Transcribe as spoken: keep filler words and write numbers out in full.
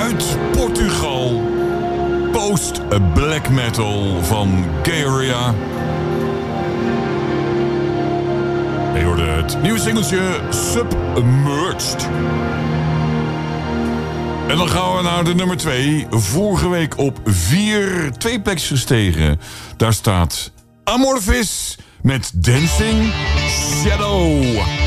uit Portugal. Post-black metal van Gaia. En je hoorde het nieuwe singeltje Submerged. En dan gaan we naar de nummer twee. Vorige week op vier, twee plekjes gestegen. Daar staat Amorphis met Dancing Shadow.